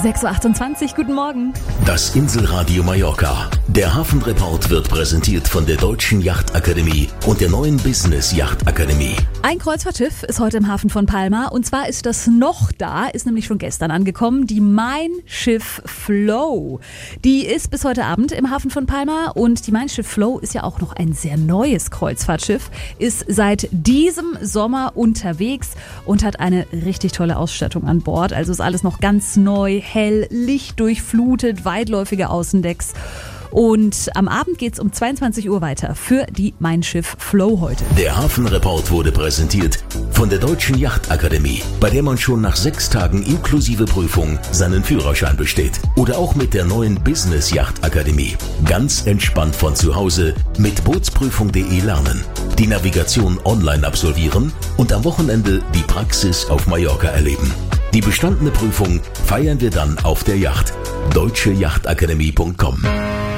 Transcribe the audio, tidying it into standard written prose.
6.28 Uhr, guten Morgen. Das Inselradio Mallorca. Der Hafenreport wird präsentiert von der Deutschen Yachtakademie und der neuen Business Yachtakademie. Ein Kreuzfahrtschiff ist heute im Hafen von Palma und zwar ist das noch da, ist nämlich schon gestern angekommen, die Mein Schiff Flow. Die ist bis heute Abend im Hafen von Palma und die Mein Schiff Flow ist ja auch noch ein sehr neues Kreuzfahrtschiff, ist seit diesem Sommer unterwegs und hat eine richtig tolle Ausstattung an Bord. Also ist alles noch ganz neu, hell, lichtdurchflutet, weitläufige Außendecks. Und am Abend geht's um 22 Uhr weiter für die Mein Schiff Flow heute. Der Hafenreport wurde präsentiert von der Deutschen Yachtakademie, bei der man schon nach 6 Tagen inklusive Prüfung seinen Führerschein besteht. Oder auch mit der neuen Business Yachtakademie. Ganz entspannt von zu Hause mit bootsprüfung.de lernen, die Navigation online absolvieren und am Wochenende die Praxis auf Mallorca erleben. Die bestandene Prüfung feiern wir dann auf der Yacht. deutscheyachtakademie.com